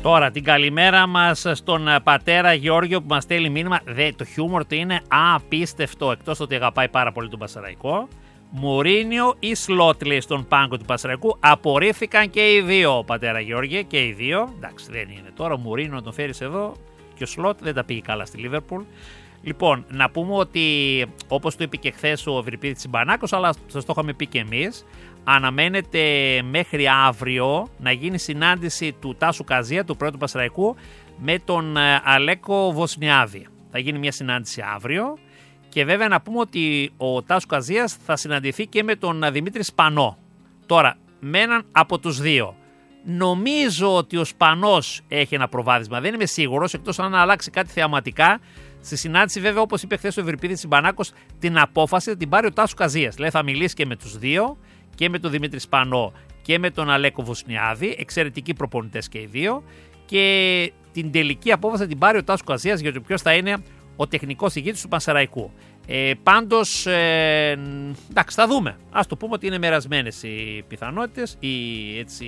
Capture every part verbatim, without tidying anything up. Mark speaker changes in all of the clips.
Speaker 1: Τώρα την καλημέρα μας στον πατέρα Γεώργιο που μας στέλνει μήνυμα. Δε, το χιούμορ του είναι απίστευτο, εκτός ότι αγαπάει πάρα πολύ τον Πασαραϊκό. Μουρίνιο ή Σλότ, λέει, στον πάγκο του Πασαραϊκού. Απορρίφθηκαν και οι δύο, πατέρα Γεώργιο, και οι δύο. Εντάξει, δεν είναι τώρα. Ο Μουρίνιο να τον φέρεις εδώ και ο Σλότ δεν τα πήγε καλά στη Λίβερπουλ. Λοιπόν, να πούμε ότι όπως το είπε και χθες ο Ευρυπίδης Τσιμπανάκος, αλλά σας το είχαμε πει και εμείς, αναμένεται μέχρι αύριο να γίνει συνάντηση του Τάσου Καζία, του πρώτου Πασαραϊκού, με τον Αλέκο Βοσνιάδη. Θα γίνει μια συνάντηση αύριο και βέβαια να πούμε ότι ο Τάσου Καζίας θα συναντηθεί και με τον Δημήτρη Σπανό. Τώρα, με έναν από τους δύο. Νομίζω ότι ο Σπανός έχει ένα προβάδισμα, δεν είμαι σίγουρος, εκτός αν αλλάξει κάτι θεαματικά. Στη συνάντηση, βέβαια, όπως είπε χθες ο Ευρυπίδης Τσιμπανάκος, την απόφαση θα την πάρει ο Τάσου Καζίας. Δηλαδή θα μιλήσει και με τους δύο, και με τον Δημήτρη Σπανό και με τον Αλέκο Βοσνιάδη, εξαιρετικοί προπονητές και οι δύο, και την τελική απόφαση θα την πάρει ο Τάσου Καζίας για το ποιος θα είναι ο τεχνικός ηγέτης του Πασαραϊκού. Ε, πάντως, ε, εντάξει, θα δούμε. Ας το πούμε ότι είναι μερασμένες οι πιθανότητες, ή έτσι,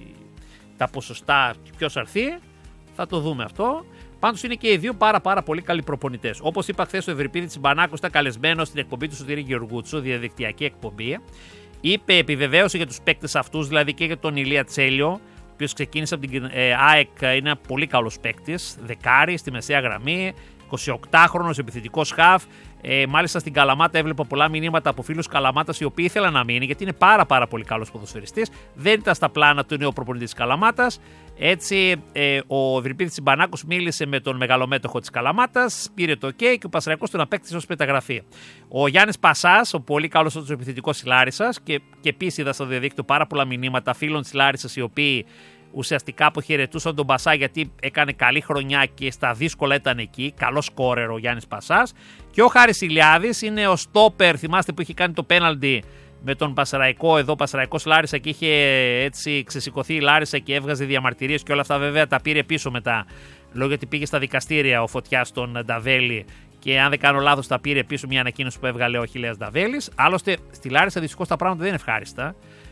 Speaker 1: τα ποσοστά, ποιος θα έρθει, θα το δούμε αυτό. Πάντως είναι και οι δύο πάρα πάρα πολύ καλοί προπονητές. Όπως είπα χθες, ο Ευρυπίδης Τσιμπανάκος ήταν καλεσμένος στην εκπομπή του Σωτήρη Γεωργούτσου, διαδικτυακή εκπομπή. Είπε, επιβεβαίωσε για τους παίκτες αυτούς, δηλαδή και για τον Ηλία Τσέλιο, ο οποίος ξεκίνησε από την ε, ΑΕΚ, είναι ένα πολύ καλός παίκτης, δεκάρι στη μεσαία γραμμή, εικοσιοκτάχρονος επιθετικός χαφ. Ε, μάλιστα στην Καλαμάτα έβλεπα πολλά μηνύματα από φίλους Καλαμάτας οι οποίοι ήθελαν να μείνει, γιατί είναι πάρα πάρα πολύ καλός ποδοσφαιριστής. Δεν ήταν στα πλάνα του νέου προπονητή της Καλαμάτας. Έτσι, ε, ο Ευρυπίδης Τσιμπανάκος μίλησε με τον μεγαλομέτωχο της Καλαμάτας, πήρε το OK και ο Πασαραϊκός τον απέκτησε ως μεταγραφή. Ο Γιάννης Πασάς, ο πολύ καλός αυτός επιθετικός της Λάρισσας, και, και επίσης είδα στο διαδίκτυο πάρα πολλά μηνύματα φίλων της Λάρισσας οι οποίοι ουσιαστικά αποχαιρετούσαν τον Πασά γιατί έκανε καλή χρονιά και στα δύσκολα ήταν εκεί. Καλό σκόρερ ο Γιάννης Πασάς. Και ο Χάρης Ηλιάδης είναι ο στόπερ, θυμάστε, που είχε κάνει το πέναλτι με τον Πασαραϊκό εδώ, Πασαραϊκός Λάρισα, και είχε έτσι ξεσηκωθεί η Λάρισα και έβγαζε διαμαρτυρίες και όλα αυτά. Βέβαια τα πήρε πίσω μετά, λόγω γιατί πήγε στα δικαστήρια ο Φωτιάς στον Νταβέλη. Και αν δεν κάνω λάθος, τα πήρε πίσω μια ανακοίνωση που έβγαλε ο Αχιλλέας Νταβέλης. Άλλωστε στη Λάρισα δυστυχώς τα πράγματα δεν είναι ευχάριστα.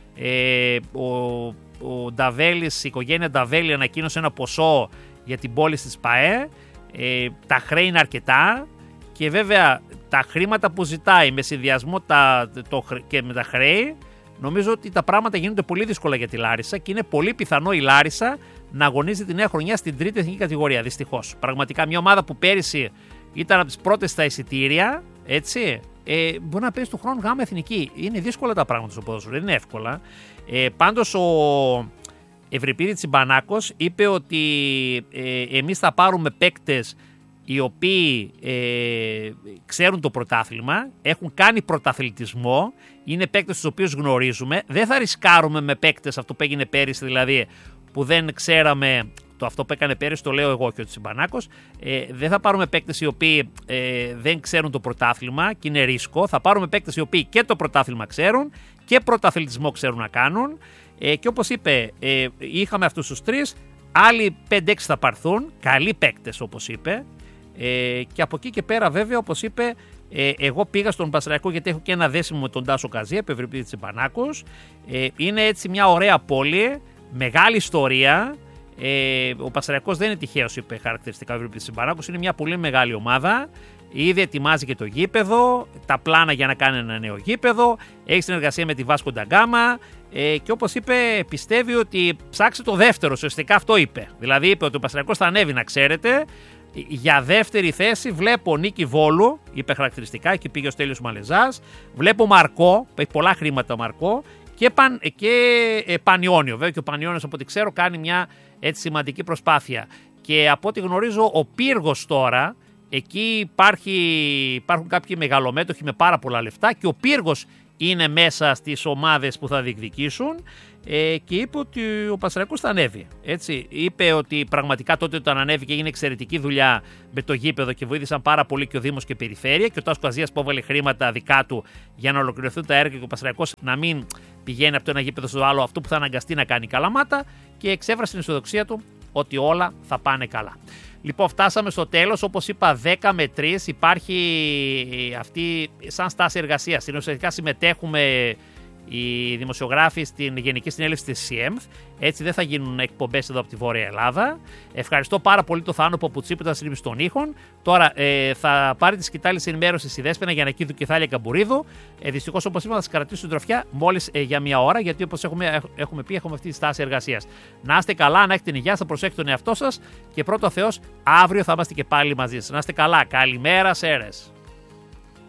Speaker 1: Ε, ο ο Νταβέλης, η οικογένεια Νταβέλη ανακοίνωσε ένα ποσό για την πώληση της ΠΑΕ. Ε, τα χρέη είναι αρκετά και βέβαια τα χρήματα που ζητάει με συνδυασμό τα, το, και με τα χρέη, νομίζω ότι τα πράγματα γίνονται πολύ δύσκολα για τη Λάρισα και είναι πολύ πιθανό η Λάρισα να αγωνίζει τη νέα χρονιά στην τρίτη εθνική κατηγορία. Δυστυχώς. Πραγματικά μια ομάδα που πέρυσι ήταν από τις πρώτες στα εισιτήρια, έτσι, ε, μπορεί να παίζει του χρόνου γάμα εθνική. Είναι δύσκολα τα πράγματα στο ποδόσφαιρο, δεν είναι εύκολα. Ε, πάντως ο Ευρυπίδης Τσιμπανάκος είπε ότι ε, εμείς θα πάρουμε παίκτες οι οποίοι ε, ξέρουν το πρωτάθλημα, έχουν κάνει πρωταθλητισμό, είναι παίκτες τους οποίους γνωρίζουμε, δεν θα ρισκάρουμε με παίκτες αυτό που έγινε πέρυσι, δηλαδή που δεν ξέραμε. Το αυτό που έκανε πέρυσι το λέω εγώ και ο Τσιμπανάκος. Ε, δεν θα πάρουμε παίκτες οι οποίοι ε, δεν ξέρουν το πρωτάθλημα και είναι ρίσκο. Θα πάρουμε παίκτες οι οποίοι και το πρωτάθλημα ξέρουν και πρωταθλητισμό ξέρουν να κάνουν. Ε, και όπως είπε, ε, είχαμε αυτούς τους τρεις. Άλλοι πέντε έξι θα πάρθουν. Καλοί παίκτες, όπως είπε. Ε, και από εκεί και πέρα, βέβαια, όπως είπε, ε, εγώ πήγα στον Πασαραϊκό γιατί έχω και ένα δέσιμο με τον Τάσο Καζία, Ευρυπίδης Τσιμπανάκος. Ε, είναι έτσι μια ωραία πόλη, μεγάλη ιστορία. Ε, ο Πασαραϊκός δεν είναι τυχαίος, είπε χαρακτηριστικά ο Ευρυπίδης Τσιμπανάκος. Είναι μια πολύ μεγάλη ομάδα. Ήδη ετοιμάζει και το γήπεδο, τα πλάνα για να κάνει ένα νέο γήπεδο. Έχει συνεργασία με τη Βάσκο ντα Γκάμα. Ε, και όπως είπε, πιστεύει ότι ψάξει το δεύτερο. Ουσιαστικά αυτό είπε. Δηλαδή, είπε ότι ο Πασαραϊκός θα ανέβει, να ξέρετε. Για δεύτερη θέση βλέπω Νίκη Βόλου, είπε χαρακτηριστικά, εκεί πήγε ο Στέλιος Μαλεζάς. Βλέπω Μαρκό, που έχει πολλά χρήματα ο Μαρκό. Και, παν, και ε, Πανιόνιο. Βέβαια και ο Πανιόνιος, από ό,τι ξέρω, κάνει μια έτσι σημαντική προσπάθεια. Και από ό,τι γνωρίζω, ο Πύργος τώρα, εκεί υπάρχει, υπάρχουν κάποιοι μεγαλομέτωχοι με πάρα πολλά λεφτά και ο Πύργος είναι μέσα στις ομάδες που θα διεκδικήσουν. Ε, και είπε ότι ο Πασαραϊκός θα ανέβει. Έτσι. Είπε ότι πραγματικά τότε όταν ανέβηκε έγινε εξαιρετική δουλειά με το γήπεδο και βοήθησαν πάρα πολύ και ο Δήμος και η Περιφέρεια. Και ο Τάσος Καζίας που έβαλε χρήματα δικά του για να ολοκληρωθούν τα έργα και ο Πασαραϊκός να μην πηγαίνει από το ένα γήπεδο στο άλλο, αυτό που θα αναγκαστεί να κάνει Καλαμάτα. Και εξέφρασε την αισιοδοξία του ότι όλα θα πάνε καλά. Λοιπόν, φτάσαμε στο τέλος. Όπως είπα, δέκα με τρεις υπάρχει αυτή σαν στάση εργασίας. Ουσιαστικά συμμετέχουμε οι δημοσιογράφοι στην Γενική Συνέλευση της ΣΥΕΜΘ. Έτσι δεν θα γίνουν εκπομπές εδώ από τη Βόρεια Ελλάδα. Ευχαριστώ πάρα πολύ τον Θάνο Παπουτσί που ήταν στην των ήχων. Τώρα ε, θα πάρει τη σκητάλη της ενημέρωσης η Δέσποινα Γιαννακίδου και Θάλια Καμπουρίδου. Ε, Δυστυχώς, όπως είπα, θα σας κρατήσω στην τροφιά μόλις ε, για μία ώρα, γιατί όπως έχουμε, έχουμε πει, έχουμε αυτή τη στάση εργασίας. Να είστε καλά, να έχετε την υγεία, θα προσέχετε τον εαυτό σας και πρώτο Θεός, αύριο θα είμαστε και πάλι μαζί σας. Να είστε καλά. Καλημέρα, Σέρες.